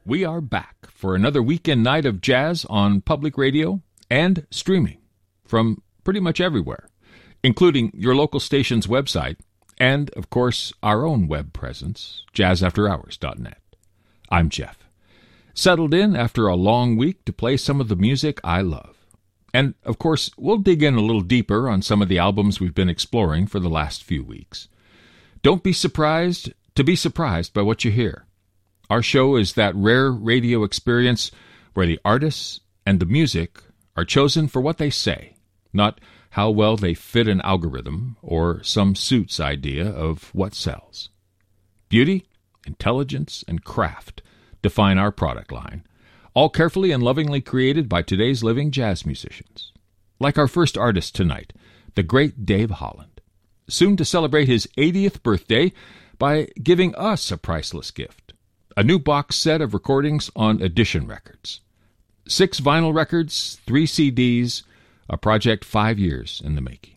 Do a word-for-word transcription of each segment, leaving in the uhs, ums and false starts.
We are back for another weekend night of jazz on public radio and streaming from pretty much everywhere, including your local station's website and, of course, our own web presence, jazz after hours dot net. I'm Jeff, settled in after a long week to play some of the music I love. And, of course, we'll dig in a little deeper on some of the albums we've been exploring for the last few weeks. Don't be surprised to be surprised by what you hear. Our show is that rare radio experience where the artists and the music are chosen for what they say, not how well they fit an algorithm or some suit's idea of what sells. Beauty, intelligence, and craft define our product line, all carefully and lovingly created by today's living jazz musicians. Like our first artist tonight, the great Dave Holland, soon to celebrate his eightieth birthday by giving us a priceless gift, a new box set of recordings on Edition Records. Six vinyl records, three C Ds, a project five years in the making.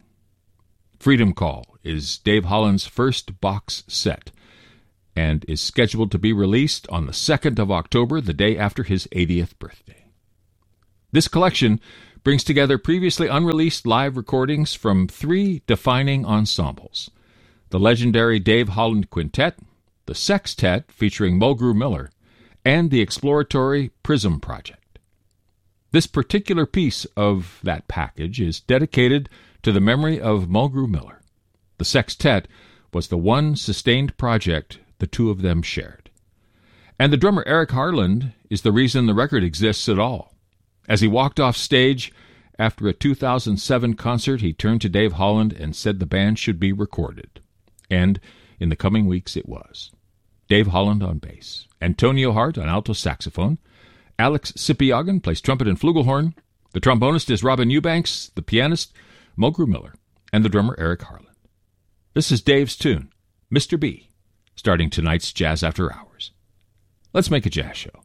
Freedom Call is Dave Holland's first box set and is scheduled to be released on the second of October, the day after his eightieth birthday. This collection brings together previously unreleased live recordings from three defining ensembles: the legendary Dave Holland Quintet, the Sextet featuring Mulgrew Miller, and the exploratory Prism Project. This particular piece of that package is dedicated to the memory of Mulgrew Miller. The Sextet was the one sustained project the two of them shared. And the drummer Eric Harland is the reason the record exists at all. As he walked off stage after a two thousand seven concert, he turned to Dave Holland and said the band should be recorded. And in the coming weeks it was. Dave Holland on bass, Antonio Hart on alto saxophone, Alex Sipiagin plays trumpet and flugelhorn, the trombonist is Robin Eubanks, the pianist Mulgrew Miller, and the drummer Eric Harland. This is Dave's tune, Mister B, starting tonight's Jazz After Hours. Let's make a jazz show.